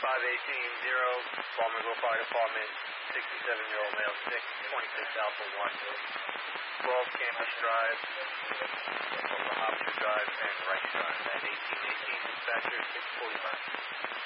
Baltimore Fire Department, 67-year-old male, sick, 26 Alpha 1. 12 Campus Drive, Hopkins Drive, and Rice Drive. At 1818, dispatcher, 645.